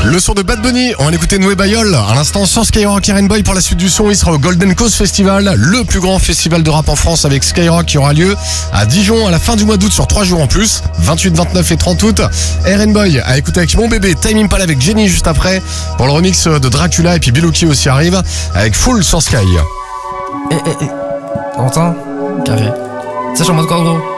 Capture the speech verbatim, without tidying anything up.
Le son de Bad Bunny, on va l'écouter Noé Bayol. À l'instant, sur Skyrock, Eren Boy pour la suite du son. Il sera au Golden Coast Festival, le plus grand festival de rap en France avec Skyrock qui aura lieu à Dijon à la fin du mois d'août sur trois jours en plus. vingt-huit, vingt-neuf et trente août. Eren Boy à écouter avec Mon Bébé, Time Impala avec Jenny juste après. Pour le remix de Dracula et puis Bilouki aussi arrive avec Full sur Sky. Eh, eh, eh. T'entends? Carré. Ça, je suis en mode quoi, gros?